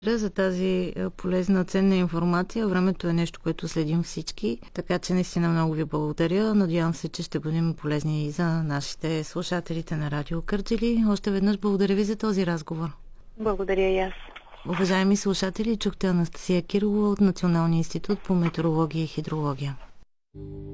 За тази полезна, ценна информация. Времето е нещо, което следим всички, така че наистина много ви благодаря. Надявам се, че ще бъдем полезни и за нашите слушателите на Радио Кърджали. Още веднъж благодаря ви за този разговор. Благодаря и аз. Уважаеми слушатели, чухте Анастасия Кирилова от Националния институт по метеорология и хидрология.